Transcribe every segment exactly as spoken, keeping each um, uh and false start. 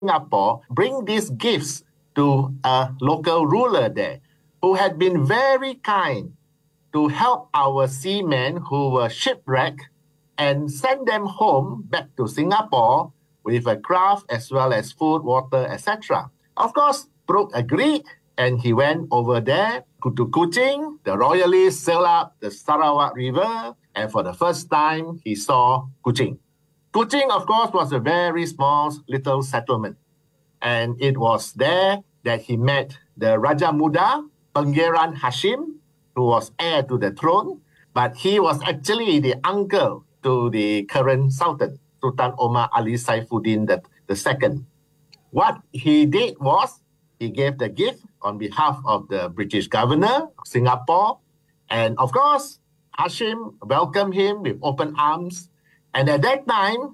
Singapore bring these gifts to a local ruler there who had been very kind to help our seamen who were shipwrecked and send them home back to Singapore with a craft as well as food, water, et cetera. Of course, Brooke agreed and he went over there to Kuching. The royalists sailed up the Sarawak River, and for the first time, he saw Kuching. Kuching, of course, was a very small little settlement, and it was there that he met the Raja Muda, Pangeran Hashim, who was heir to the throne, but he was actually the uncle to the current Sultan, Sultan Omar Ali Saifuddin the, the second. What he did was he gave the gift on behalf of the British governor of Singapore. And of course, Hashim welcomed him with open arms. And at that time,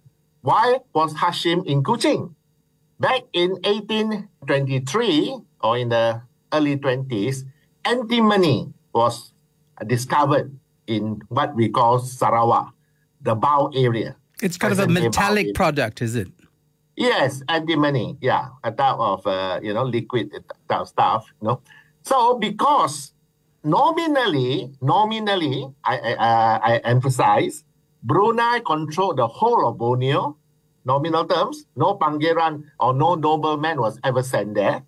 why was Hashim in Kuching? Back in eighteen twenty-three, or in the early twenties, antimony was discovered in what we call Sarawak, the Bao area. It's kind of a metallic product, is it? Yes, antimony, yeah, a type of, uh, you know, liquid type of stuff, you know. So because nominally, nominally, I, I, uh, I emphasize, Brunei controlled the whole of Borneo, nominal terms, no Pangeran or no nobleman was ever sent there.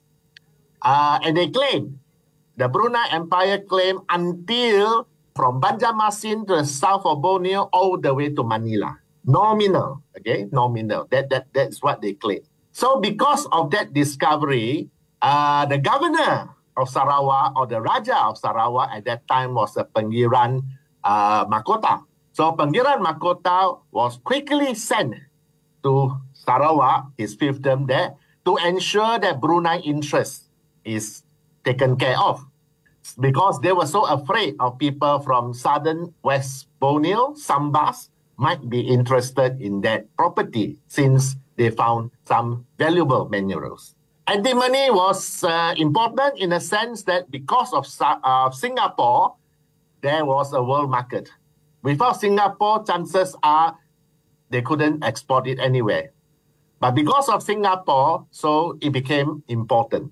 Uh, and they claim, the Brunei Empire claimed until from Banjarmasin to the south of Borneo all the way to Manila. Nominal, okay, nominal. That, that, that's what they claim. So because of that discovery, uh, the governor of Sarawak or the Raja of Sarawak at that time was a Pangeran uh, Mahkota. So Pangeran Mahkota was quickly sent to Sarawak, his fiefdom there, to ensure that Brunei interest is taken care of. Because they were so afraid of people from southern West Borneo, Sambas, might be interested in that property since they found some valuable minerals. Antimony was uh, important in a sense that because of uh, Singapore, there was a world market. Without Singapore, chances are they couldn't export it anywhere. But because of Singapore, so it became important.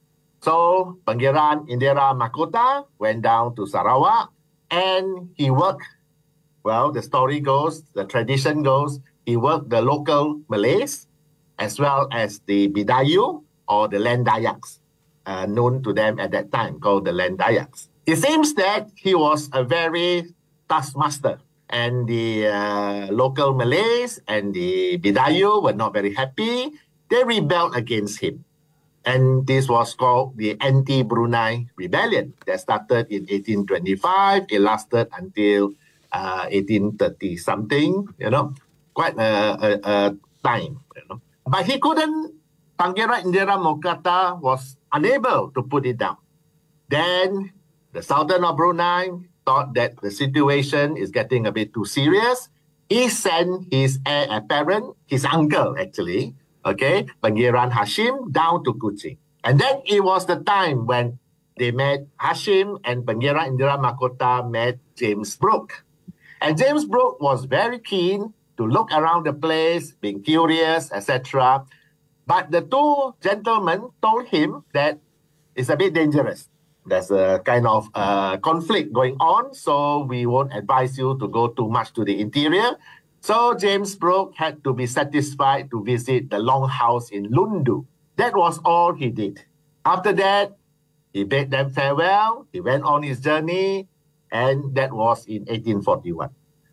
So Pangeran Indira Mahkota went down to Sarawak and he worked, well, the story goes, the tradition goes, he worked the local Malays as well as the Bidayu or the Land Dayaks, uh, known to them at that time, called the Land Dayaks. It seems that he was a very taskmaster, and the uh, local Malays and the Bidayu were not very happy. They rebelled against him. And this was called the Anti-Brunei Rebellion that started in eighteen twenty-five. It lasted until uh, eighteen thirty something, you know, quite a, a, a time, you know. But he couldn't, Pangeran Indira Mahkota was unable to put it down. Then the Sultan of Brunei thought that the situation is getting a bit too serious. He sent his heir apparent, his uncle actually, okay, Pangeran Hashim, down to Kuching. And then it was the time when they met, Hashim and Pangeran Indira Mahkota met James Brooke. And James Brooke was very keen to look around the place, being curious, et cetera. But the two gentlemen told him that it's a bit dangerous. There's a kind of uh, conflict going on, so we won't advise you to go too much to the interior. So James Brooke had to be satisfied to visit the longhouse in Lundu. That was all he did. After that, he bade them farewell, he went on his journey, and that was in eighteen forty-one.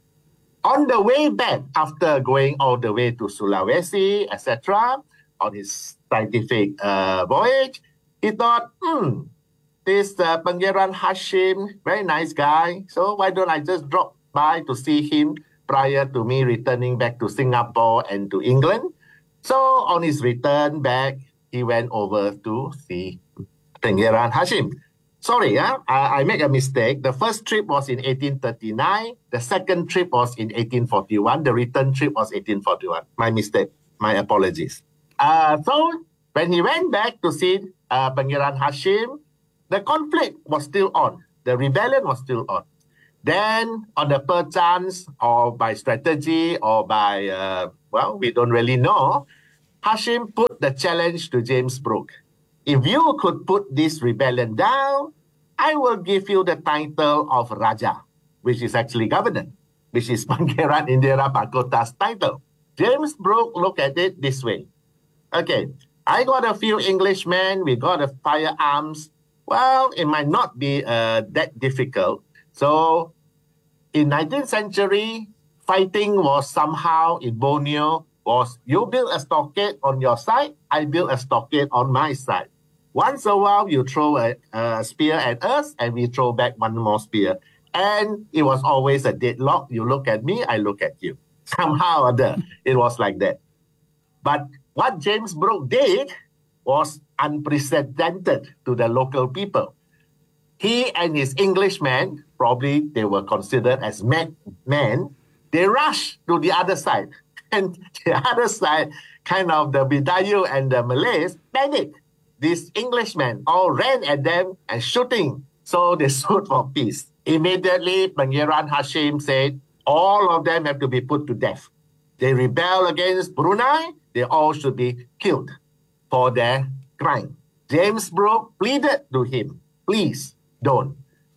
On the way back, after going all the way to Sulawesi, et cetera, on his scientific uh, voyage, he thought, hmm, this uh, Pangeran Hashim, very nice guy, so why don't I just drop by to see him prior to me returning back to Singapore and to England. So on his return back, he went over to see Pangeran Hashim. Sorry, yeah, I, I made a mistake. The first trip was in eighteen thirty-nine. The second trip was in eighteen forty-one. The return trip was eighteen forty-one. My mistake. My apologies. Uh, so when he went back to see uh, Pangeran Hashim, the conflict was still on. The rebellion was still on. Then, on the perchance, or by strategy, or by, uh, well, we don't really know, Hashim put the challenge to James Brooke. If you could put this rebellion down, I will give you the title of Raja, which is actually governor, which is Pangeran Indira Pakota's title. James Brooke looked at it this way. Okay, I got a few Englishmen, we got a firearms. Well, it might not be uh, that difficult. So in nineteenth century, fighting was somehow in Borneo was you build a stockade on your side, I build a stockade on my side. Once a while, you throw a, a spear at us, and we throw back one more spear. And it was always a deadlock. You look at me, I look at you. Somehow or other, it was like that. But what James Brooke did was unprecedented to the local people. He and his Englishmen, probably they were considered as mad men, they rushed to the other side. And the other side, kind of the Bidayu and the Malays, panicked. These Englishmen all ran at them and shooting. So they sued for peace. Immediately, Pangeran Hashim said, all of them have to be put to death. They rebel against Brunei, they all should be killed for their crime. James Brooke pleaded to him, please don't.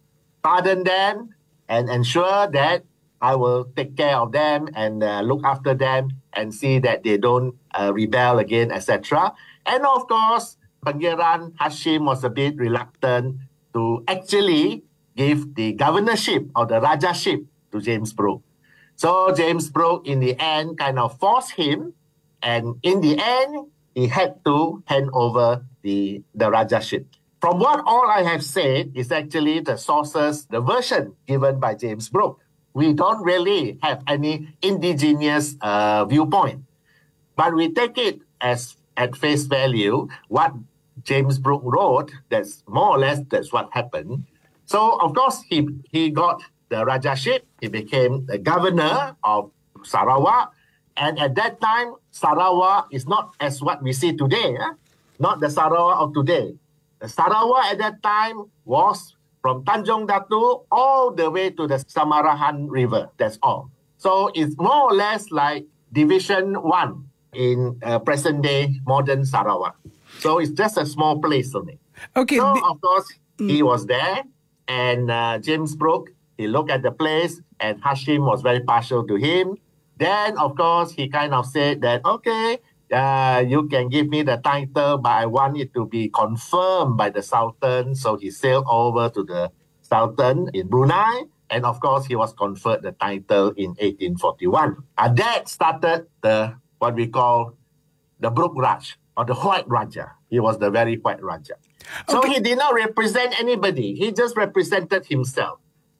Pardon them and ensure that I will take care of them and uh, look after them and see that they don't uh, rebel again, et cetera. And of course, Pangeran Hashim was a bit reluctant to actually give the governorship or the Rajaship to James Brooke. So James Brooke, in the end, kind of forced him, and in the end, he had to hand over the, the Rajaship. From what all I have said is actually the sources, the version given by James Brooke. We don't really have any indigenous uh, viewpoint, but we take it as at face value what James Brooke wrote. That's more or less that's what happened. So of course he he got the Rajaship. He became the governor of Sarawak, and at that time Sarawak is not as what we see today. Eh? Not the Sarawak of today. The Sarawak at that time was from Tanjung Datu all the way to the Samarahan River. That's all. So it's more or less like Division One in uh, present-day modern Sarawak. So it's just a small place only. Okay. So, the- of course, he was there, and uh, James Brooke, he looked at the place, and Hashim was very partial to him. Then, of course, he kind of said that, okay, uh, you can give me the title, but I want it to be confirmed by the Sultan. So he sailed over to the Sultan in Brunei, and of course, he was conferred the title in eighteen forty-one. And that started the what we call the Brooke Raj, or the White Raja. He was the very White Raja. So okay. He did not represent anybody. He just represented himself.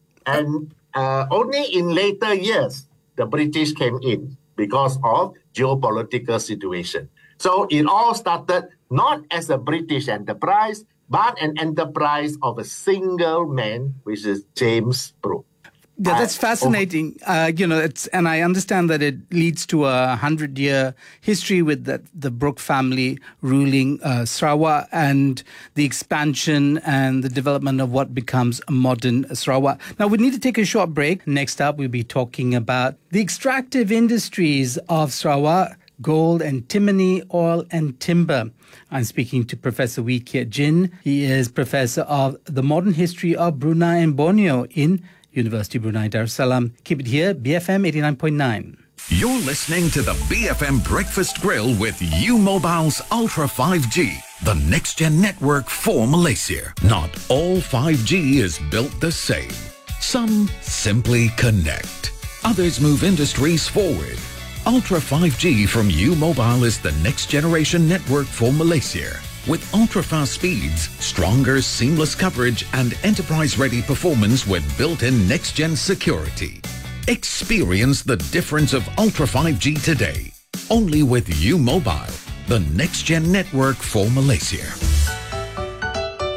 And uh, only in later years, the British came in because of geopolitical situation. So it all started not as a British enterprise, but an enterprise of a single man, which is James Brooke. Yeah, that's fascinating. Uh, you know, it's, and I understand that it leads to a hundred-year history with the, the Brooke family ruling uh, Sarawak and the expansion and the development of what becomes a modern Sarawak. Now, we need to take a short break. Next up, we'll be talking about the extractive industries of Sarawak, gold, antimony, oil, and timber. I'm speaking to Professor Wee Keat Jin. He is Professor of the Modern History of Brunei and Borneo in University of Brunei Darussalam. Keep it here, B F M eighty-nine point nine. You're listening to the B F M Breakfast Grill with U Mobile's Ultra five G, the next-gen network for Malaysia. Not all five G is built the same. Some simply connect. Others move industries forward. Ultra five G from U Mobile is the next-generation network for Malaysia. With ultra-fast speeds, stronger, seamless coverage, and enterprise-ready performance with built-in next-gen security. Experience the difference of Ultra five G today. Only with U Mobile, the next-gen network for Malaysia. In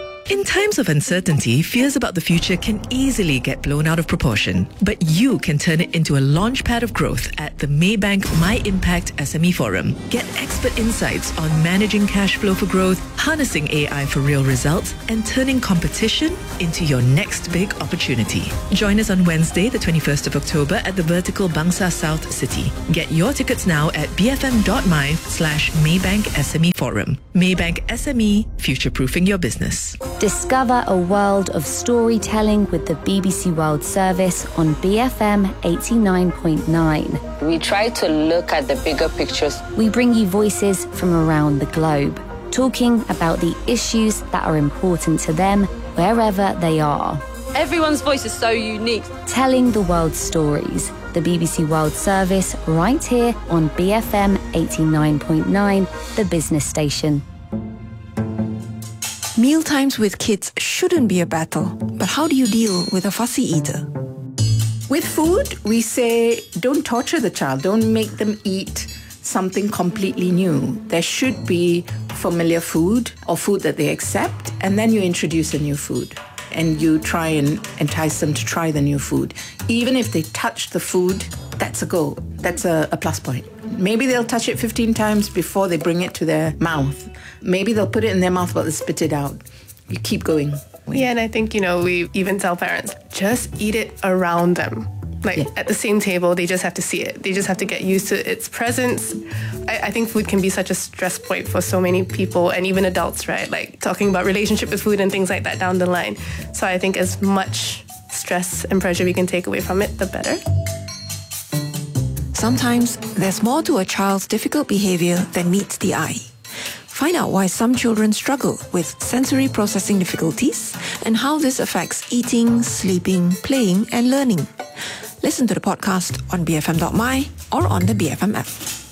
times of uncertainty, fears about the future can easily get blown out of proportion. But you can turn it into a launchpad of growth at the Maybank My Impact S M E Forum. Get expert insights on managing cash flow for growth, harnessing A I for real results, and turning competition into your next big opportunity. Join us on Wednesday, the twenty-first of October at the Vertical Bangsa South City. Get your tickets now at bfm.my slash Maybank SME Forum. Maybank S M E, future-proofing your business. Discover a world of storytelling with the B B C World Service on B F M eighty-nine point nine. We try to look at the bigger pictures. We bring you voices from around the globe, talking about the issues that are important to them wherever they are. Everyone's voice is so unique. Telling the world's stories. The B B C World Service right here on B F M eighty-nine point nine, the business station. Mealtimes with kids shouldn't be a battle, but how do you deal with a fussy eater? With food, we say don't torture the child, don't make them eat something completely new. There should be familiar food or food that they accept, and then you introduce a new food. And you try and entice them to try the new food. Even if they touch the food, that's a go. That's a, a plus point. Maybe they'll touch it fifteen times before they bring it to their mouth. Maybe they'll put it in their mouth, but they'll spit it out. You keep going. Yeah, and I think, you know, we even tell parents, just eat it around them. Like, yeah. At the same table, they just have to see it. They just have to get used to its presence. I, I think food can be such a stress point for so many people, and even adults, right? Like, talking about relationship with food and things like that down the line. So I think as much stress and pressure we can take away from it, the better. Sometimes there's more to a child's difficult behavior than meets the eye. Find out why some children struggle with sensory processing difficulties and how this affects eating, sleeping, playing, and learning. Listen to the podcast on b f m dot m y or on the B F M app.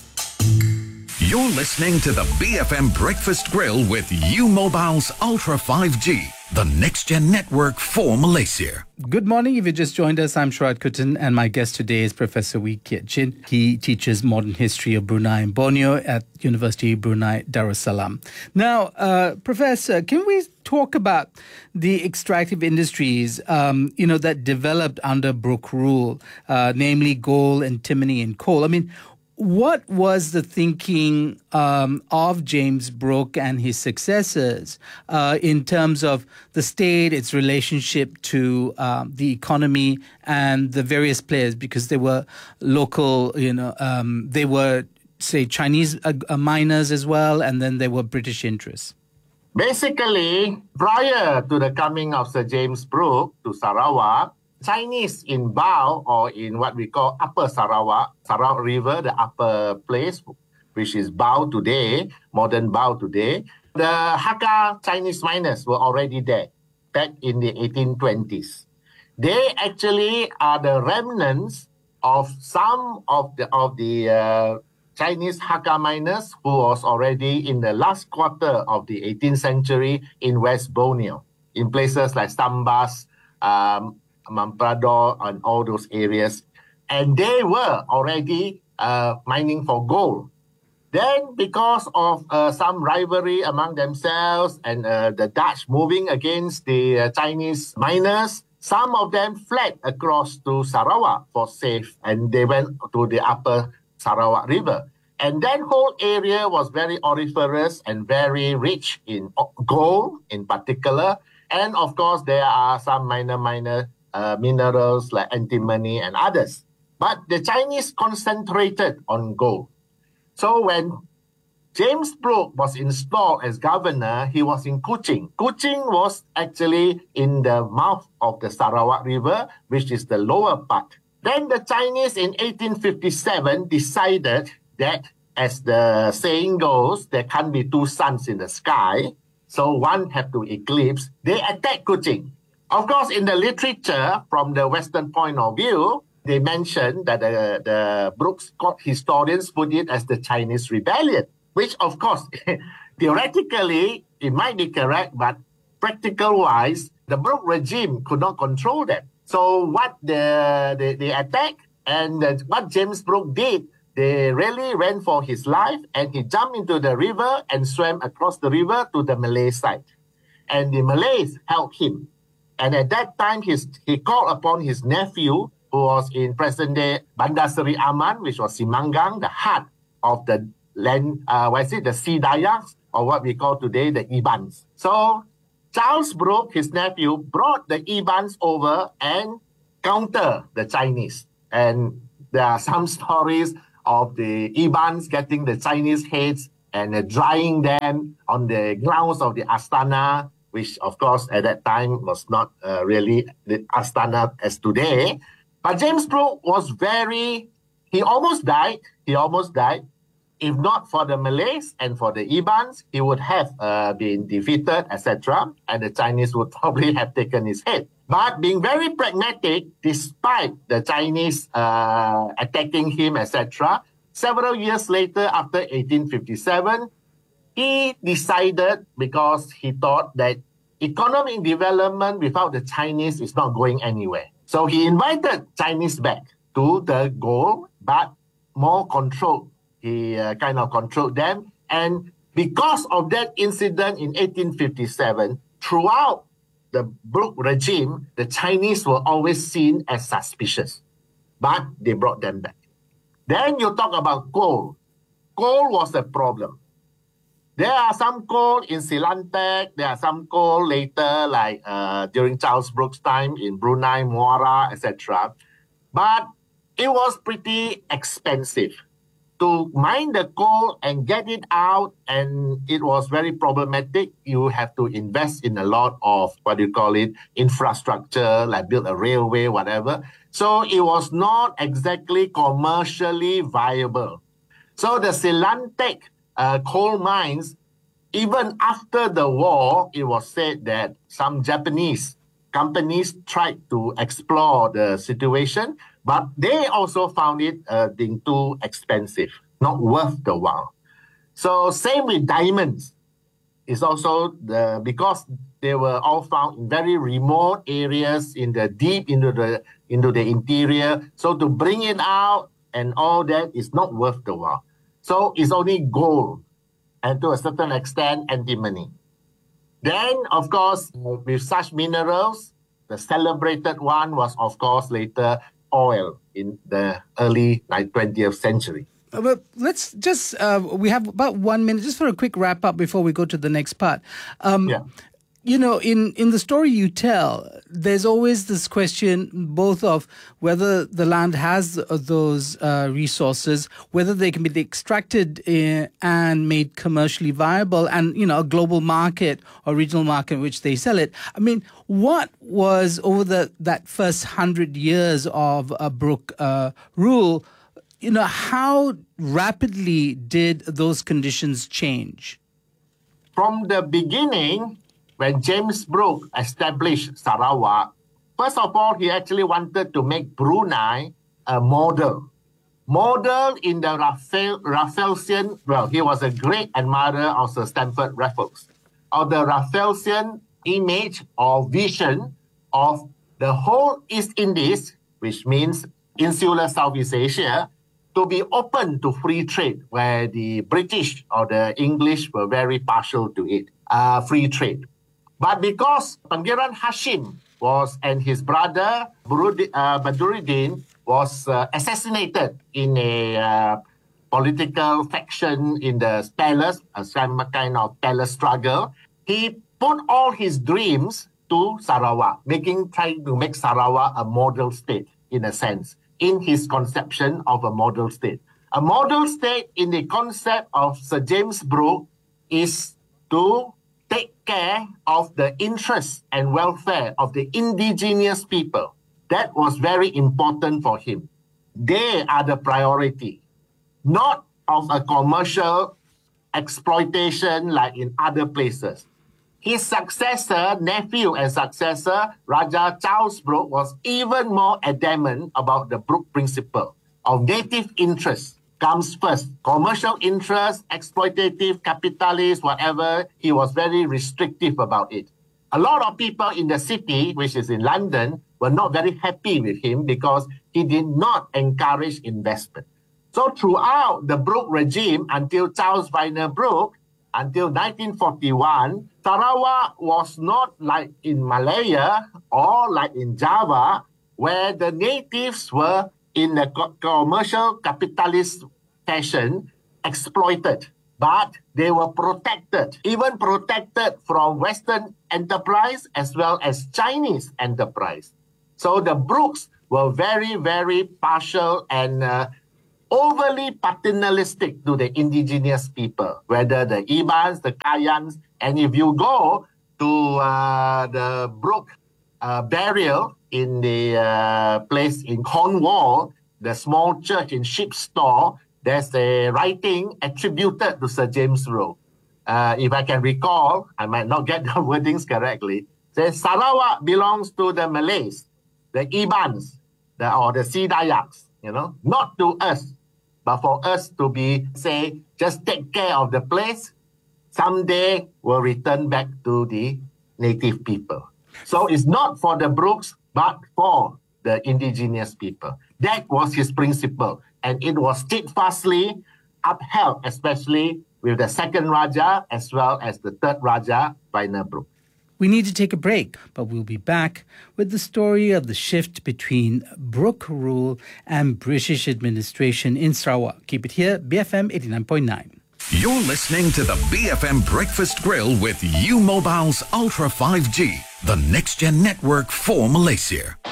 You're listening to the B F M Breakfast Grill with U Mobile's Ultra five G, the next-gen network for Malaysia. Good morning. If you just joined us, I'm Sharad Kuttan, and my guest today is Professor Wee Kiat Chin. He teaches modern history of Brunei and Borneo at University of Brunei Darussalam. Now, uh, Professor, can we talk about the extractive industries, um, you know, that developed under Brooke rule, uh, namely gold, antimony, and coal? I mean, what was the thinking um, of James Brooke and his successors uh, in terms of the state, its relationship to um, the economy and the various players? Because they were local, you know, um, they were, say, Chinese uh, uh, miners as well, and then there were British interests. Basically, prior to the coming of Sir James Brooke to Sarawak, Chinese in Bau, or in what we call Upper Sarawak, Sarawak River, the upper place, which is Bau today, modern Bau today, the Hakka Chinese miners were already there back in the eighteen twenties. They actually are the remnants of some of the of the uh, Chinese Hakka miners who was already in the last quarter of the eighteenth century in West Borneo, in places like Sambas, um, Mamprado, and all those areas. And they were already uh, mining for gold. Then, because of uh, some rivalry among themselves and uh, the Dutch moving against the uh, Chinese miners, some of them fled across to Sarawak for safe, and they went to the upper Sarawak River. And that whole area was very auriferous and very rich in gold in particular. And of course, there are some minor, minor uh, minerals like antimony and others. But the Chinese concentrated on gold. So when James Brooke was installed as governor, he was in Kuching. Kuching was actually in the mouth of the Sarawak River, which is the lower part. Then the Chinese in eighteen fifty-seven decided that, as the saying goes, there can't be two suns in the sky, so one had to eclipse. They attacked Kuching. Of course, in the literature, from the Western point of view, they mentioned that the, the Brooks historians put it as the Chinese rebellion, which, of course, theoretically, it might be correct, but practical-wise, the Brooke regime could not control them. So what the, the, the attack and the, what James Brooke did, they really ran for his life, and he jumped into the river and swam across the river to the Malay side. and the Malays helped him. And at that time, his, he called upon his nephew, who was in present-day Bandar Seri Aman, which was Semanggang, the heart of the land, uh, what is it, the Sea Dayaks, or what we call today the Ibans. So Charles Brooke, his nephew, brought the Ibans over and counter the Chinese. And there are some stories of the Ibans getting the Chinese heads and uh, drying them on the grounds of the Astana, which of course at that time was not uh, really the Astana as today. But James Brooke was very, he almost died, he almost died. If not for the Malays and for the Ibans, he would have uh, been defeated, et cetera. And the Chinese would probably have taken his head. But being very pragmatic, despite the Chinese uh, attacking him, et cetera, several years later, after eighteen fifty-seven, he decided, because he thought that economic development without the Chinese is not going anywhere. So he invited Chinese back to the goal, but more controlled. He uh, kind of controlled them. And because of that incident in eighteen fifty-seven, throughout the Brooke regime, the Chinese were always seen as suspicious. But they brought them back. Then you talk about coal. Coal was a problem. There are some coal in Silantek. There are some coal later, like uh, during Charles Brooke's time in Brunei, Muara, et cetera. But it was pretty expensive to mine the coal and get it out, and it was very problematic. You have to invest in a lot of, what do you call it, infrastructure, like build a railway, whatever. So it was not exactly commercially viable. So the Silantek uh, coal mines, even after the war, it was said that some Japanese companies tried to explore the situation, but they also found it uh, being too expensive, not worth the while. So same with diamonds. It's also the because they were all found in very remote areas, in the deep into the into the interior. So to bring it out and all that is not worth the while. So it's only gold, and to a certain extent, antimony. Then, of course, with such minerals, the celebrated one was, of course, later oil in the early twentieth century. Uh, but let's just, uh, we have about one minute just for a quick wrap up before we go to the next part. Um, yeah. You know, in, in the story you tell, there's always this question both of whether the land has those uh, resources, whether they can be extracted uh, and made commercially viable, and, you know, a global market or regional market in which they sell it. I mean, what was over the that first hundred years of uh, Brooke uh, rule, you know, how rapidly did those conditions change? From the beginning, when James Brooke established Sarawak, first of all, he actually wanted to make Brunei a model. Model in the Raffel, Rafflesian, well, he was a great admirer of Sir Stamford Raffles, of the Rafflesian image or vision of the whole East Indies, which means insular Southeast Asia, to be open to free trade, where the British or the English were very partial to it, uh, free trade. But because Pangeran Hashim was and his brother Burudi, uh, Badruddin was uh, assassinated in a uh, political faction in the palace, a kind of palace struggle, he put all his dreams to Sarawak, making trying to make Sarawak a model state in a sense, in his conception of a model state. A model state in the concept of Sir James Brooke is to take care of the interests and welfare of the indigenous people. That was very important for him. They are the priority, not of a commercial exploitation like in other places. His successor, nephew and successor, Raja Charles Brooke, was even more adamant about the Brooke principle of native interests comes first. Commercial interest, exploitative, capitalist, whatever, he was very restrictive about it. A lot of people in the city, which is in London, were not very happy with him because he did not encourage investment. So throughout the Brooke regime, until Charles Vyner Brooke, until nineteen forty-one, Sarawak was not like in Malaya or like in Java, where the natives were in a co- commercial capitalist fashion exploited. But they were protected, even protected from Western enterprise as well as Chinese enterprise. So the Brooks were very, very partial and uh, overly paternalistic to the indigenous people, whether the Ibans, the Kayans. And if you go to uh, the Brook uh, burial in the uh, place in Cornwall, the small church in Ship Store, there's a writing attributed to Sir James Roe. Uh, if I can recall, I might not get the wordings correctly. Says Sarawak belongs to the Malays, the Ibans, the, or the Sea Dayaks, you know, not to us, but for us to be, say, just take care of the place. Someday we'll return back to the native people. So it's not for the Brooks, but for the indigenous people. That was his principle. And it was steadfastly upheld, especially with the second Raja as well as the third Raja, Rainer Brooke. We need to take a break, but we'll be back with the story of the shift between Brooke rule and British administration in Sarawak. Keep it here, B F M eighty-nine point nine. You're listening to the B F M Breakfast Grill with U Mobile's Ultra five G, the next-gen network for Malaysia.